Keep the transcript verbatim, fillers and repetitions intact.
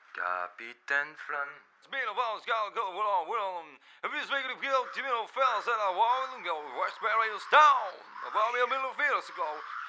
Kapitein Frank. Spelen van skal gå voor Willem. En we spreken op geld, die middel fel, zijn al warm, en go Westbury Town. Waar we middel veel,